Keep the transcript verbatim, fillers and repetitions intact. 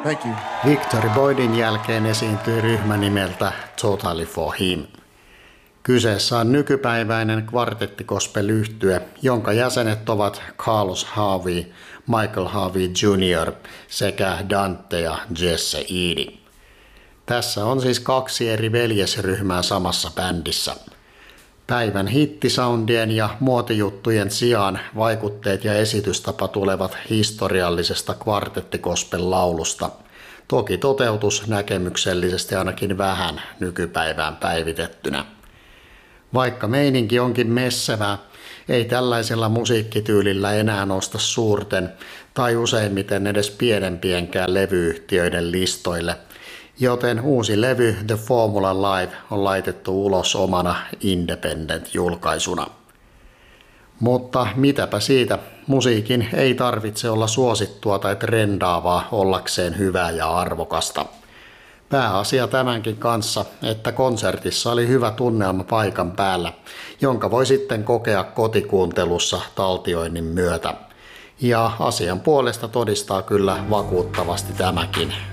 Thank you. Victory Boydin jälkeen esiintyi ryhmä nimeltä Totally for Him. Kyseessä on nykypäiväinen kvartettikospel-yhtye, jonka jäsenet ovat Carlos Harvey, Michael Harvey junior sekä Dante ja Jesse Eady. Tässä on siis kaksi eri veljesryhmää samassa bändissä. Päivän hittisoundien ja muotijuttujen sijaan vaikutteet ja esitystapa tulevat historiallisesta kvartettikospel-laulusta. Toki toteutus näkemyksellisesti ainakin vähän nykypäivään päivitettynä. Vaikka meininki onkin messevää, ei tällaisella musiikkityylillä enää nosta suurten tai useimmiten edes pienempienkään levyyhtiöiden listoille, joten uusi levy The Formula Live on laitettu ulos omana independent-julkaisuna. Mutta mitäpä siitä, musiikin ei tarvitse olla suosittua tai trendaavaa ollakseen hyvää ja arvokasta. Pääasia tämänkin kanssa, että konsertissa oli hyvä tunnelma paikan päällä, jonka voi sitten kokea kotikuuntelussa taltioinnin myötä. Ja asian puolesta todistaa kyllä vakuuttavasti tämäkin